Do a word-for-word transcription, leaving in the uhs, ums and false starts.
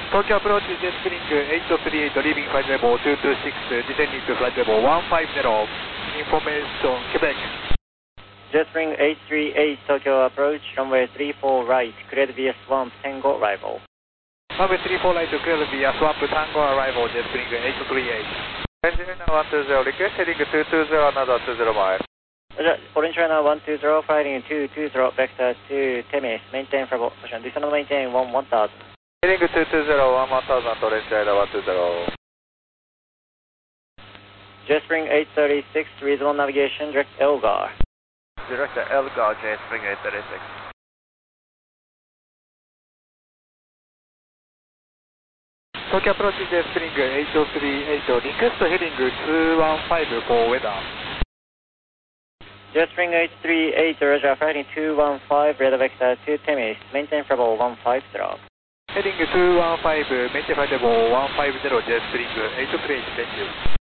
東京アプローチジェットスプリングエイトスリーエイトリービングフライトレボーツーツーシックス descending to flight level one five zero information Quebec Jetspring eight three eight Tokyo approach runway three four right cleared via swamp Tango arrival runway three four right cleared via swamp Tango arrival Jetspring eight three eight Engine one two zero request heading two two zero another two zero mile Orange China one two zero flying two two zero vector to Temis maintain for position descend maintain one one thousand heading two two zero one one thousand Orange China one two zero Jetspring eight thirty-six reasonable navigation direct Elgar direct Elgar Jetspring eight thirty-six Tokyo approach Jetspring eight three eight request heading two one five for weather Jetspring eight three eight, Roger, flighting two one five, radar vector to Temis, maintain for level one five zero. Heading two one five, maintain for level one five zero, Jetspring eight three eight, thank you.